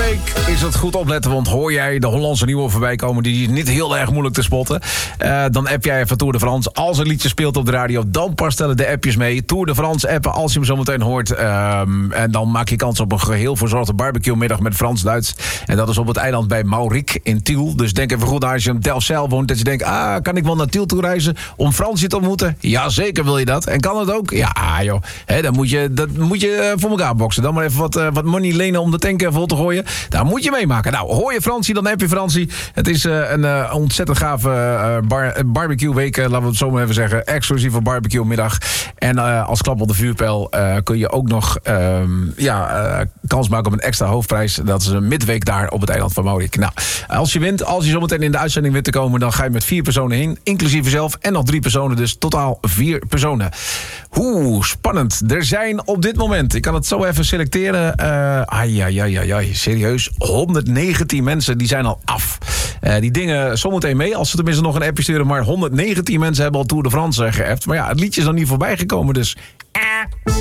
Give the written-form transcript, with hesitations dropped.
week is het goed opletten, want hoor jij de Hollandse nieuwe voorbij komen, die is niet heel erg moeilijk te spotten. Dan app jij even Tour de France. Als een liedje speelt op de radio, dan pas stellen de appjes mee. Tour de France appen als je hem zo meteen hoort. En dan maak je kans op een geheel verzorgde barbecue-middag met Frans-Duits. En dat is op het eiland bij Mauric in Tiel. Dus denk even goed als je in Delfzijl woont, dat je denkt, kan ik wel naar Tiel toe reizen om Fransje te ontmoeten? Ja, zeker wil je dat. En kan het ook? Ja, joh. Dat moet je voor elkaar boksen. Dan maar even wat money lenen om de tank vol te gooien. Daar moet je meemaken. Nou, hoor je Fransie, dan heb je Fransie. Het is een ontzettend gave barbecue week, laten we het zo maar even zeggen. Exclusieve barbecue middag. En als klap op de vuurpijl kun je ook nog kans maken op een extra hoofdprijs. Dat is een midweek daar op het eiland van Mauric. Nou, als je wint, als je zometeen in de uitzending wint te komen, dan ga je met 4 personen heen, inclusief jezelf en nog 3 personen, dus totaal 4 personen. Spannend. Er zijn op dit moment, ik kan het zo even selecteren, serieus, 119 mensen die zijn al af. Die dingen zometeen mee, als ze tenminste nog een appje sturen, maar 119 mensen hebben al Tour de France geappt. Maar ja, het liedje is nog niet voorbij gekomen, dus